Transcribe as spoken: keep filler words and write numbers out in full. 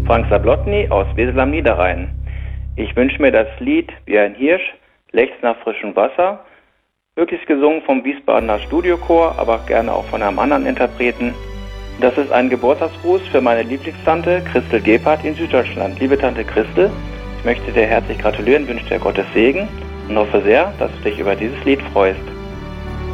Frank Sablotny aus Wesel am Niederrhein. Ich wünsche mir das Lied Wie ein Hirsch, lechzt nach frischem Wasser, möglichst gesungen vom Wiesbadener Studiochor, aber gerne auch von einem anderen Interpreten. Das ist ein Geburtstagsgruß für meine Lieblingstante Christel Gebhardt in Süddeutschland. Liebe Tante Christel, ich möchte dir herzlich gratulieren, wünsche dir Gottes Segen und hoffe sehr, dass du dich über dieses Lied freust.